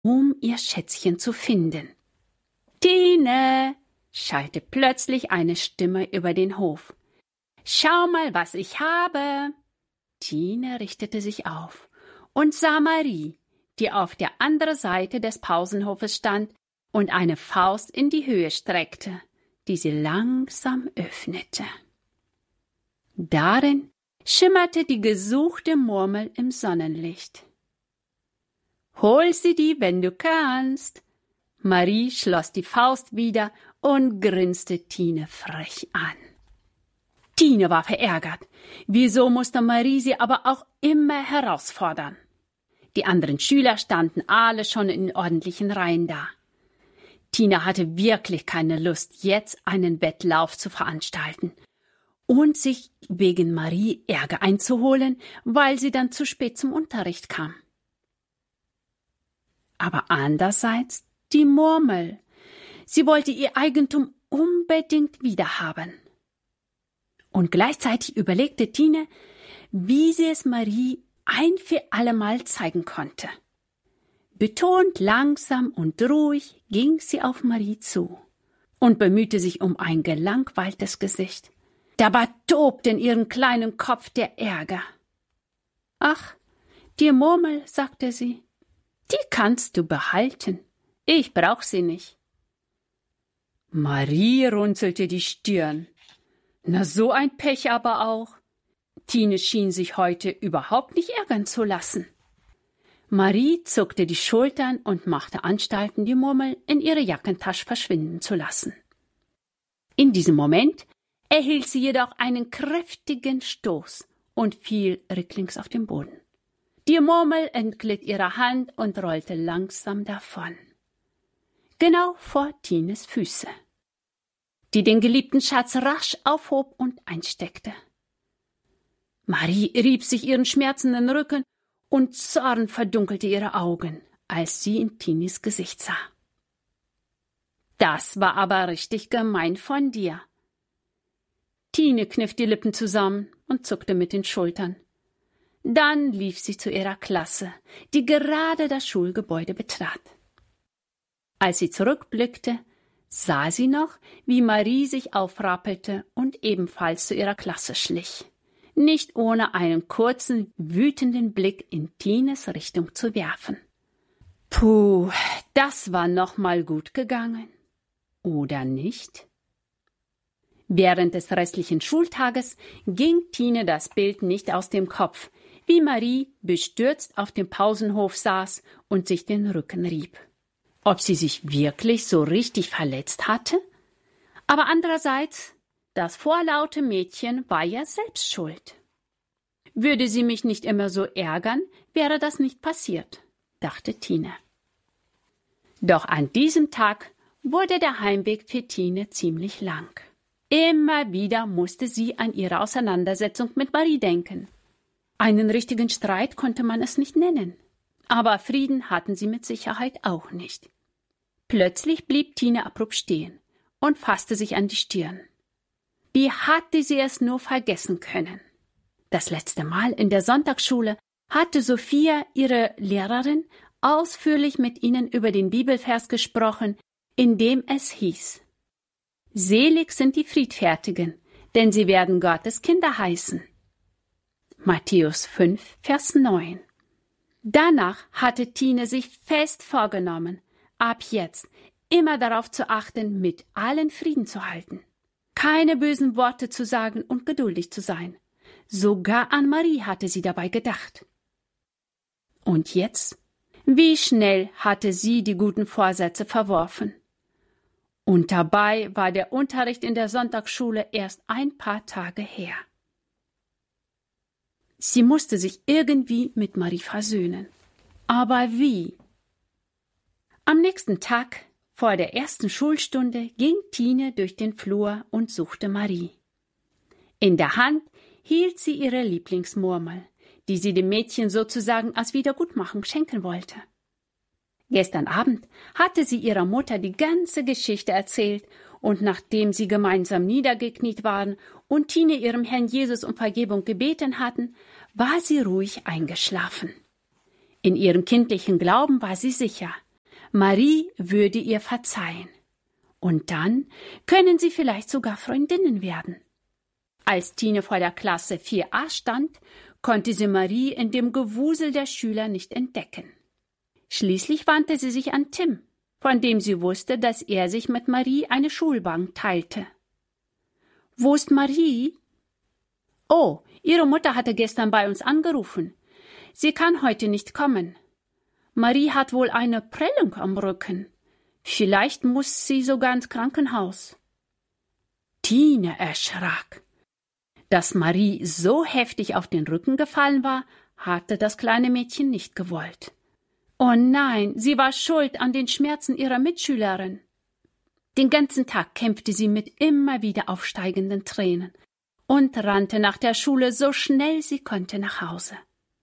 um ihr Schätzchen zu finden. »Tine«, schallte plötzlich eine Stimme über den Hof. »Schau mal, was ich habe!« Tine richtete sich auf und sah Marie, die auf der anderen Seite des Pausenhofes stand und eine Faust in die Höhe streckte, die sie langsam öffnete. Darin schimmerte die gesuchte Murmel im Sonnenlicht. »Hol sie dir, wenn du kannst!« Marie schloss die Faust wieder und grinste Tine frech an. Tine war verärgert. Wieso musste Marie sie aber auch immer herausfordern? Die anderen Schüler standen alle schon in ordentlichen Reihen da. Tine hatte wirklich keine Lust, jetzt einen Wettlauf zu veranstalten und sich wegen Marie Ärger einzuholen, weil sie dann zu spät zum Unterricht kam. Aber andererseits die Murmel. Sie wollte ihr Eigentum unbedingt wiederhaben. Und gleichzeitig überlegte Tine, wie sie es Marie ein für allemal zeigen konnte. Betont langsam und ruhig ging sie auf Marie zu und bemühte sich um ein gelangweiltes Gesicht. Dabei tobte in ihrem kleinen Kopf der Ärger. »Ach, die Murmel«, sagte sie, »die kannst du behalten. Ich brauch sie nicht.« Marie runzelte die Stirn. Na, so ein Pech aber auch. Tine schien sich heute überhaupt nicht ärgern zu lassen. Marie zuckte die Schultern und machte Anstalten, die Murmel in ihre Jackentasche verschwinden zu lassen. In diesem Moment erhielt sie jedoch einen kräftigen Stoß und fiel rücklings auf den Boden. Die Murmel entglitt ihrer Hand und rollte langsam davon. Genau vor Tines Füße, die den geliebten Schatz rasch aufhob und einsteckte. Marie rieb sich ihren schmerzenden Rücken und Zorn verdunkelte ihre Augen, als sie in Tines Gesicht sah. »Das war aber richtig gemein von dir.« Tine kniff die Lippen zusammen und zuckte mit den Schultern. Dann lief sie zu ihrer Klasse, die gerade das Schulgebäude betrat. Als sie zurückblickte, sah sie noch, wie Marie sich aufrappelte und ebenfalls zu ihrer Klasse schlich, nicht ohne einen kurzen, wütenden Blick in Tines Richtung zu werfen. Puh, das war noch mal gut gegangen. Oder nicht? Während des restlichen Schultages ging Tine das Bild nicht aus dem Kopf, wie Marie bestürzt auf dem Pausenhof saß und sich den Rücken rieb. Ob sie sich wirklich so richtig verletzt hatte? Aber andererseits, das vorlaute Mädchen war ja selbst schuld. Würde sie mich nicht immer so ärgern, wäre das nicht passiert, dachte Tine. Doch an diesem Tag wurde der Heimweg für Tine ziemlich lang. Immer wieder musste sie an ihre Auseinandersetzung mit Marie denken. Einen richtigen Streit konnte man es nicht nennen. Aber Frieden hatten sie mit Sicherheit auch nicht. Plötzlich blieb Tine abrupt stehen und fasste sich an die Stirn. Wie hatte sie es nur vergessen können? Das letzte Mal in der Sonntagsschule hatte Sophia, ihre Lehrerin, ausführlich mit ihnen über den Bibelvers gesprochen, in dem es hieß: Selig sind die Friedfertigen, denn sie werden Gottes Kinder heißen. Matthäus 5, Vers 9. Danach hatte Tine sich fest vorgenommen, ab jetzt immer darauf zu achten, mit allen Frieden zu halten. Keine bösen Worte zu sagen und geduldig zu sein. Sogar an Marie hatte sie dabei gedacht. Und jetzt? Wie schnell hatte sie die guten Vorsätze verworfen? Und dabei war der Unterricht in der Sonntagsschule erst ein paar Tage her. Sie musste sich irgendwie mit Marie versöhnen. Aber wie? Am nächsten Tag, vor der ersten Schulstunde, ging Tine durch den Flur und suchte Marie. In der Hand hielt sie ihre Lieblingsmurmel, die sie dem Mädchen sozusagen als Wiedergutmachung schenken wollte. Gestern Abend hatte sie ihrer Mutter die ganze Geschichte erzählt, und nachdem sie gemeinsam niedergekniet waren und Tine ihrem Herrn Jesus um Vergebung gebeten hatten, war sie ruhig eingeschlafen. In ihrem kindlichen Glauben war sie sicher, Marie würde ihr verzeihen. Und dann können sie vielleicht sogar Freundinnen werden. Als Tine vor der Klasse 4a stand, konnte sie Marie in dem Gewusel der Schüler nicht entdecken. Schließlich wandte sie sich an Tim, von dem sie wusste, dass er sich mit Marie eine Schulbank teilte. »Wo ist Marie?« »Oh, ihre Mutter hatte gestern bei uns angerufen. Sie kann heute nicht kommen. Marie hat wohl eine Prellung am Rücken. Vielleicht muss sie sogar ins Krankenhaus.« Tine erschrak. Dass Marie so heftig auf den Rücken gefallen war, hatte das kleine Mädchen nicht gewollt. Oh nein, sie war schuld an den Schmerzen ihrer Mitschülerin. Den ganzen Tag kämpfte sie mit immer wieder aufsteigenden Tränen und rannte nach der Schule so schnell sie konnte nach Hause.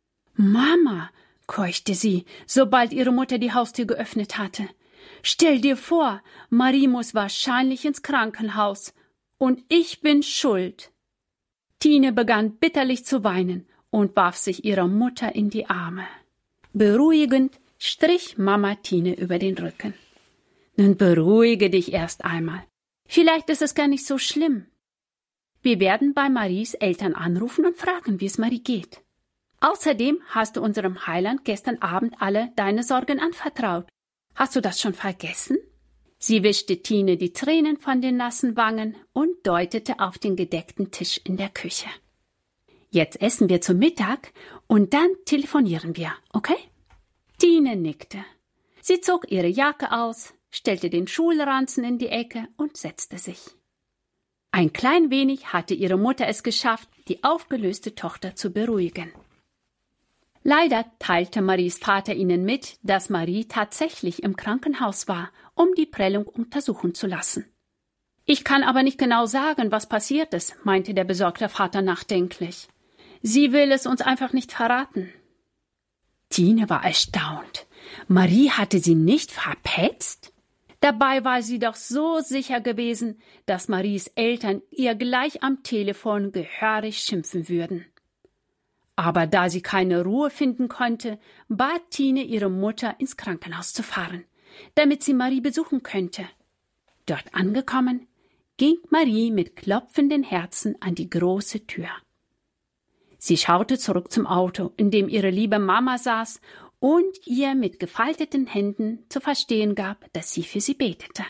»Mama«, keuchte sie, sobald ihre Mutter die Haustür geöffnet hatte, »stell dir vor, Marie muss wahrscheinlich ins Krankenhaus und ich bin schuld.« Tine begann bitterlich zu weinen und warf sich ihrer Mutter in die Arme. Beruhigend strich Mama Tine über den Rücken. »Nun beruhige dich erst einmal. Vielleicht ist es gar nicht so schlimm. Wir werden bei Maries Eltern anrufen und fragen, wie es Marie geht. Außerdem hast du unserem Heiland gestern Abend alle deine Sorgen anvertraut. Hast du das schon vergessen?« Sie wischte Tine die Tränen von den nassen Wangen und deutete auf den gedeckten Tisch in der Küche. »Jetzt essen wir zu Mittag und dann telefonieren wir, okay?« Tine nickte. Sie zog ihre Jacke aus, stellte den Schulranzen in die Ecke und setzte sich. Ein klein wenig hatte ihre Mutter es geschafft, die aufgelöste Tochter zu beruhigen. Leider teilte Maries Vater ihnen mit, dass Marie tatsächlich im Krankenhaus war, um die Prellung untersuchen zu lassen. »Ich kann aber nicht genau sagen, was passiert ist«, meinte der besorgte Vater nachdenklich. »Sie will es uns einfach nicht verraten.« Tine war erstaunt. Marie hatte sie nicht verpetzt? Dabei war sie doch so sicher gewesen, dass Maries Eltern ihr gleich am Telefon gehörig schimpfen würden. Aber da sie keine Ruhe finden konnte, bat Tine ihre Mutter, ins Krankenhaus zu fahren, damit sie Marie besuchen könnte. Dort angekommen, ging Marie mit klopfenden Herzen an die große Tür. Sie schaute zurück zum Auto, in dem ihre liebe Mama saß und ihr mit gefalteten Händen zu verstehen gab, dass sie für sie betete.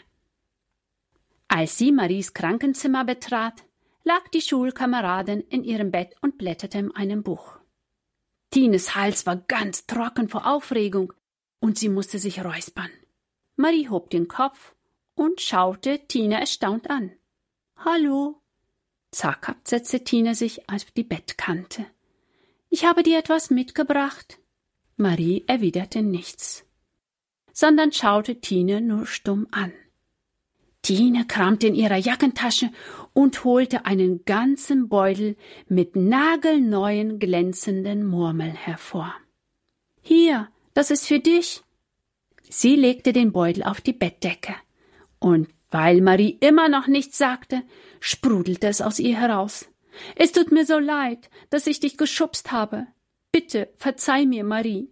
Als sie Maries Krankenzimmer betrat, lag die Schulkameradin in ihrem Bett und blätterte in einem Buch. Tines Hals war ganz trocken vor Aufregung und sie musste sich räuspern. Marie hob den Kopf und schaute Tine erstaunt an. »Hallo?« Zaghaft setzte Tine sich auf die Bettkante. »Ich habe dir etwas mitgebracht.« Marie erwiderte nichts, sondern schaute Tine nur stumm an. Tine kramte in ihrer Jackentasche und holte einen ganzen Beutel mit nagelneuen, glänzenden Murmeln hervor. »Hier, das ist für dich.« Sie legte den Beutel auf die Bettdecke, und weil Marie immer noch nichts sagte, sprudelte es aus ihr heraus. »Es tut mir so leid, dass ich dich geschubst habe. Bitte, verzeih mir, Marie.«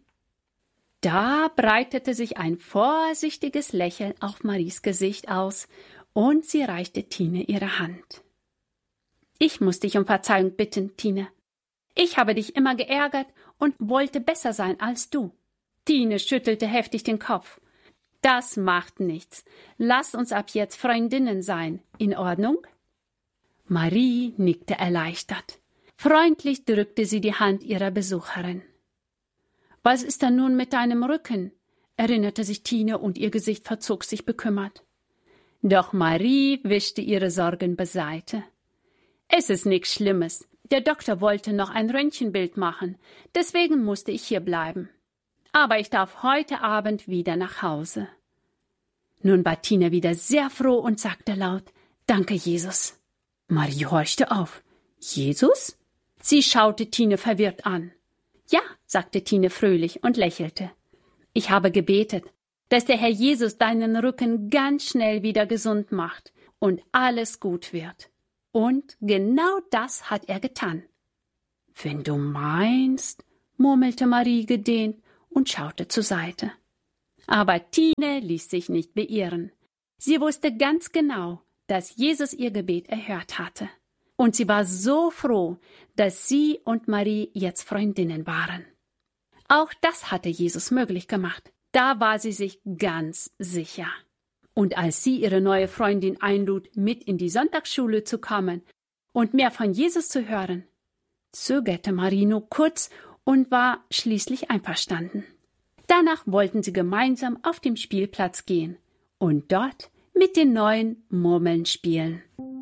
Da breitete sich ein vorsichtiges Lächeln auf Maries Gesicht aus, und sie reichte Tine ihre Hand. »Ich muss dich um Verzeihung bitten, Tine. Ich habe dich immer geärgert und wollte besser sein als du.« Tine schüttelte heftig den Kopf. »Das macht nichts. Lass uns ab jetzt Freundinnen sein. In Ordnung?« Marie nickte erleichtert. Freundlich drückte sie die Hand ihrer Besucherin. »Was ist denn nun mit deinem Rücken?« erinnerte sich Tine und ihr Gesicht verzog sich bekümmert. Doch Marie wischte ihre Sorgen beiseite. »Es ist nichts Schlimmes. Der Doktor wollte noch ein Röntgenbild machen. Deswegen musste ich hier bleiben. Aber ich darf heute Abend wieder nach Hause.« Nun war Tine wieder sehr froh und sagte laut, »Danke, Jesus.« Marie horchte auf. »Jesus?« Sie schaute Tine verwirrt an. »Ja«, sagte Tine fröhlich und lächelte. »Ich habe gebetet, dass der Herr Jesus deinen Rücken ganz schnell wieder gesund macht und alles gut wird. Und genau das hat er getan.« »Wenn du meinst«, murmelte Marie gedehnt und schaute zur Seite. Aber Tine ließ sich nicht beirren. Sie wusste ganz genau, dass Jesus ihr Gebet erhört hatte. Und sie war so froh, dass sie und Marie jetzt Freundinnen waren. Auch das hatte Jesus möglich gemacht. Da war sie sich ganz sicher. Und als sie ihre neue Freundin einlud, mit in die Sonntagsschule zu kommen und mehr von Jesus zu hören, zögerte Marie nur kurz und war schließlich einverstanden. Danach wollten sie gemeinsam auf dem Spielplatz gehen und dort mit den neuen Murmeln spielen.